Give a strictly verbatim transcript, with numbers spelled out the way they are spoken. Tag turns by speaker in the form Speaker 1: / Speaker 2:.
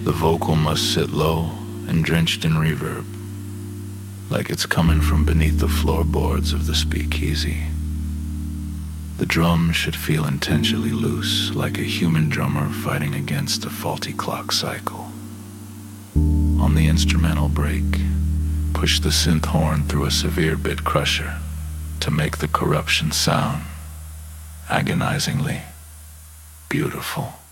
Speaker 1: The vocal must sit low and drenched in reverb, like it's coming from beneath the floorboards of the speakeasy. The drum should feel intentionally loose, like a human drummer fighting against a faulty clock cycle. On the instrumental break, push the synth horn through a severe bit crusher to make the corruption sound agonizingly beautiful.